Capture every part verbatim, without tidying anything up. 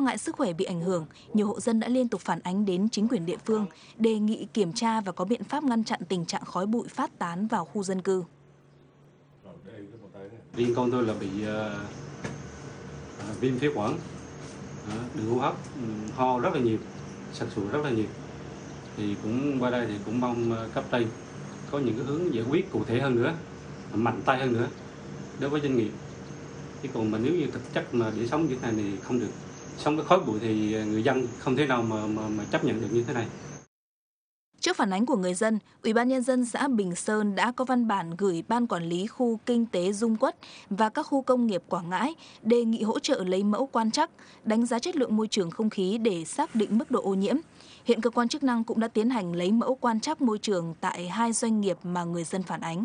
ngại sức khỏe bị ảnh hưởng, nhiều hộ dân đã liên tục phản ánh đến chính quyền địa phương, đề nghị kiểm tra và có biện pháp ngăn chặn tình trạng khói bụi phát tán vào khu dân cư. Riêng con tôi là bị uh, viêm phế quản, uh, đường hô hấp, um, ho rất là nhiều, sặc sụa rất là nhiều. Thì cũng qua đây thì cũng mong uh, cấp trên có những cái hướng giải quyết cụ thể hơn nữa, mạnh tay hơn nữa đối với doanh nghiệp. Chứ còn mà nếu như thực chất mà để sống như thế này thì không được. Sống với khói bụi thì người dân không thể nào mà, mà, mà chấp nhận được như thế này. Trước phản ánh của người dân, Ủy ban nhân dân xã Bình Sơn đã có văn bản gửi Ban Quản lý Khu Kinh tế Dung Quất và các khu công nghiệp Quảng Ngãi đề nghị hỗ trợ lấy mẫu quan trắc, đánh giá chất lượng môi trường không khí để xác định mức độ ô nhiễm. Hiện cơ quan chức năng cũng đã tiến hành lấy mẫu quan trắc môi trường tại hai doanh nghiệp mà người dân phản ánh.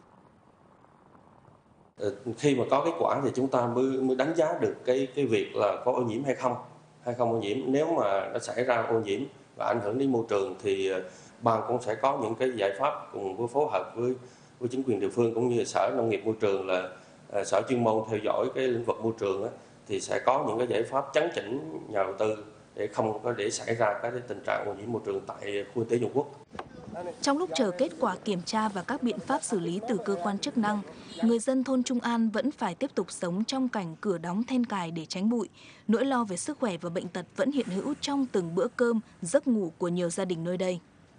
Khi mà có kết quả thì chúng ta mới mới đánh giá được cái cái việc là có ô nhiễm hay không, hay không ô nhiễm. Nếu mà nó xảy ra ô nhiễm và ảnh hưởng đến môi trường thì ban cũng sẽ có những cái giải pháp cùng với phối hợp với với chính quyền địa phương cũng như sở nông nghiệp môi trường là uh, sở chuyên môn theo dõi cái lĩnh vực môi trường á, thì sẽ có những cái giải pháp chấn chỉnh nhà đầu tư để không có để xảy ra cái tình trạng ô nhiễm môi trường tại khu kinh tế Dung Quất. Trong lúc chờ kết quả kiểm tra và các biện pháp xử lý từ cơ quan chức năng, người dân thôn Trung An vẫn phải tiếp tục sống trong cảnh cửa đóng then cài để tránh bụi. Nỗi lo về sức khỏe và bệnh tật vẫn hiện hữu trong từng bữa cơm, giấc ngủ của nhiều gia đình nơi đây.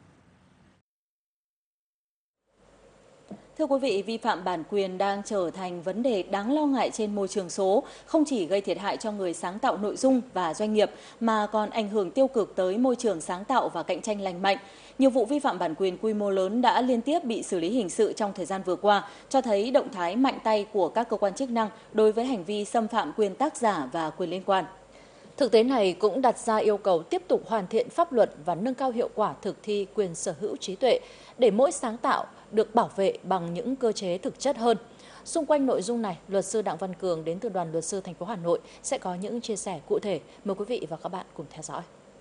Thưa quý vị, vi phạm bản quyền đang trở thành vấn đề đáng lo ngại trên môi trường số, không chỉ gây thiệt hại cho người sáng tạo nội dung và doanh nghiệp, mà còn ảnh hưởng tiêu cực tới môi trường sáng tạo và cạnh tranh lành mạnh. Nhiều vụ vi phạm bản quyền quy mô lớn đã liên tiếp bị xử lý hình sự trong thời gian vừa qua, cho thấy động thái mạnh tay của các cơ quan chức năng đối với hành vi xâm phạm quyền tác giả và quyền liên quan. Thực tế này cũng đặt ra yêu cầu tiếp tục hoàn thiện pháp luật và nâng cao hiệu quả thực thi quyền sở hữu trí tuệ để mỗi sáng tạo được bảo vệ bằng những cơ chế thực chất hơn. Xung quanh nội dung này, luật sư Đặng Văn Cường đến từ Đoàn Luật sư thành phố Hà Nội sẽ có những chia sẻ cụ thể. Mời quý vị và các bạn cùng theo dõi.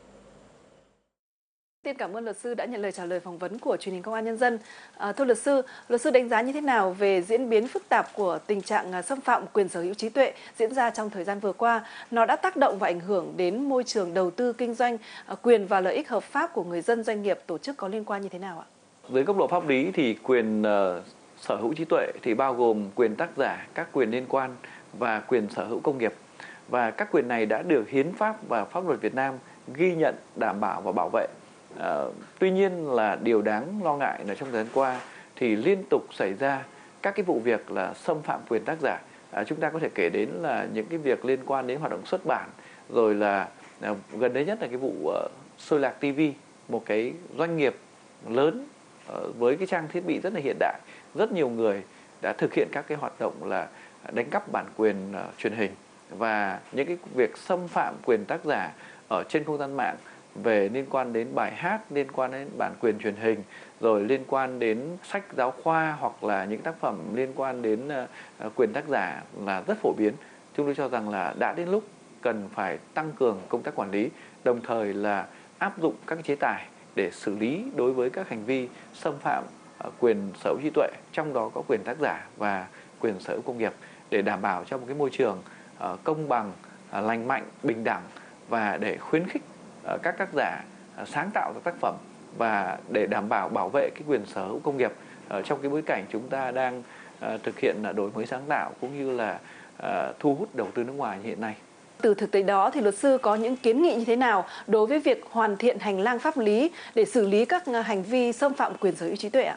Xin cảm ơn luật sư đã nhận lời trả lời phỏng vấn của truyền hình Công an Nhân dân. À, thưa luật sư, luật sư đánh giá như thế nào về diễn biến phức tạp của tình trạng xâm phạm quyền sở hữu trí tuệ diễn ra trong thời gian vừa qua? Nó đã tác động và ảnh hưởng đến môi trường đầu tư kinh doanh, quyền và lợi ích hợp pháp của người dân, doanh nghiệp, tổ chức có liên quan như thế nào ạ? Dưới góc độ pháp lý thì quyền uh, sở hữu trí tuệ thì bao gồm quyền tác giả, các quyền liên quan và quyền sở hữu công nghiệp. Và các quyền này đã được hiến pháp và pháp luật Việt Nam ghi nhận, đảm bảo và bảo vệ. Uh, tuy nhiên là điều đáng lo ngại là trong thời gian qua thì liên tục xảy ra các cái vụ việc là xâm phạm quyền tác giả. Uh, chúng ta có thể kể đến là những cái việc liên quan đến hoạt động xuất bản, rồi là uh, gần đây nhất là cái vụ uh, Sôi Lạc ti vi, một cái doanh nghiệp lớn uh, với cái trang thiết bị rất là hiện đại. Rất nhiều người đã thực hiện các cái hoạt động là đánh cắp bản quyền uh, truyền hình và những cái việc xâm phạm quyền tác giả ở trên không gian mạng về liên quan đến bài hát, liên quan đến bản quyền truyền hình, rồi liên quan đến sách giáo khoa hoặc là những tác phẩm liên quan đến uh, quyền tác giả là rất phổ biến. Chúng tôi cho rằng là đã đến lúc cần phải tăng cường công tác quản lý, đồng thời là áp dụng các chế tài để xử lý đối với các hành vi xâm phạm uh, quyền sở hữu trí tuệ, trong đó có quyền tác giả và quyền sở hữu công nghiệp, để đảm bảo cho một cái môi trường uh, công bằng, uh, lành mạnh, bình đẳng và để khuyến khích các tác giả sáng tạo ra tác phẩm và để đảm bảo bảo vệ cái quyền sở hữu công nghiệp trong cái bối cảnh chúng ta đang thực hiện đổi mới sáng tạo cũng như là thu hút đầu tư nước ngoài như hiện nay. Từ thực tế đó thì luật sư có những kiến nghị như thế nào đối với việc hoàn thiện hành lang pháp lý để xử lý các hành vi xâm phạm quyền sở hữu trí tuệ ạ?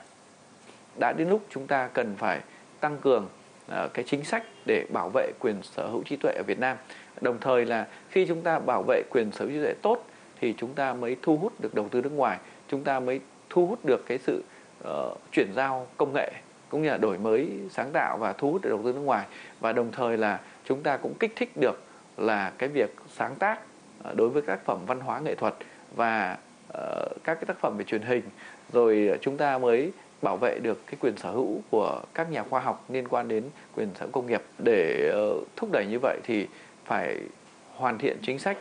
Đã đến lúc chúng ta cần phải tăng cường cái chính sách để bảo vệ quyền sở hữu trí tuệ ở Việt Nam. Đồng thời là khi chúng ta bảo vệ quyền sở hữu trí tuệ tốt thì chúng ta mới thu hút được đầu tư nước ngoài, chúng ta mới thu hút được cái sự uh, chuyển giao công nghệ cũng như là đổi mới sáng tạo và thu hút được đầu tư nước ngoài. Và đồng thời là chúng ta cũng kích thích được là cái việc sáng tác uh, đối với các tác phẩm văn hóa nghệ thuật và uh, các cái tác phẩm về truyền hình, rồi chúng ta mới bảo vệ được cái quyền sở hữu của các nhà khoa học liên quan đến quyền sở hữu công nghiệp. Để uh, thúc đẩy như vậy thì phải hoàn thiện chính sách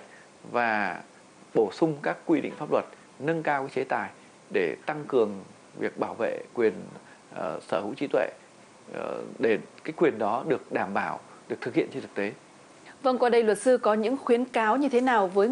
và bổ sung các quy định pháp luật, nâng cao cái chế tài để tăng cường việc bảo vệ quyền uh, sở hữu trí tuệ uh, để cái quyền đó được đảm bảo, được thực hiện trên thực tế. Vâng, qua đây luật sư có những khuyến cáo như thế nào với